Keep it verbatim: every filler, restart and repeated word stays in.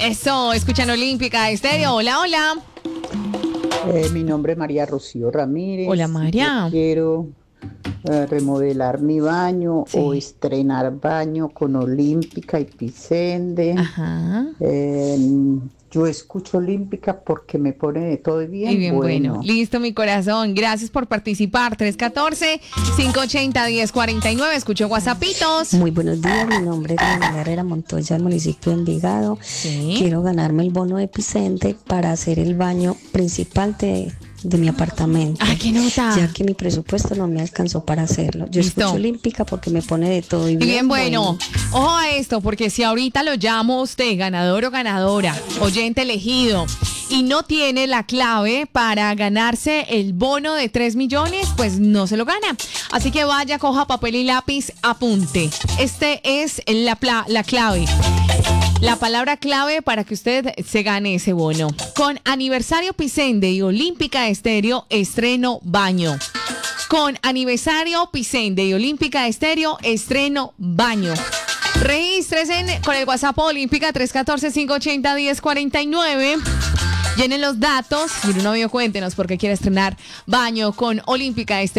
Eso, escuchan Olímpica Estéreo. Hola, hola. Eh, mi nombre es María Rocío Ramírez. Hola, María. Yo quiero eh, remodelar mi baño Sí. o estrenar baño con Olímpica y Pisende. Ajá. Eh, yo escucho Olímpica porque me pone de todo y Y bien, bien, bueno. bueno. Listo, mi corazón. Gracias por participar. tres uno cuatro, cinco ocho cero, uno cero cuatro nueve. Escucho WhatsAppitos. Muy buenos días, mi nombre es Daniela Herrera Montoya, del municipio de Envigado. Sí. Quiero ganarme el bono de Epicente para hacer el baño principal de, de mi apartamento. Ah, qué nota. Ya que mi presupuesto no me alcanzó para hacerlo. Yo Listo. escucho Olímpica porque me pone de todo y Y bien, bien, bueno, ojo a esto, porque si ahorita lo llamo a usted, ganador o ganadora, oyente elegido, y no tiene la clave para ganarse el bono de tres millones, pues no se lo gana. Así que vaya, coja papel y lápiz, apunte. Este es la, pla- la clave. La palabra clave para que usted se gane ese bono. Con aniversario Pisende y Olímpica Estéreo, estreno baño. Con aniversario Pisende y Olímpica Estéreo, estreno baño. Regístrese con el WhatsApp Olímpica tres uno cuatro, cinco ocho cero, uno cero cuatro nueve. Llenen los datos y en un novio cuéntenos por qué quiere estrenar baño con Olímpica Estéreo.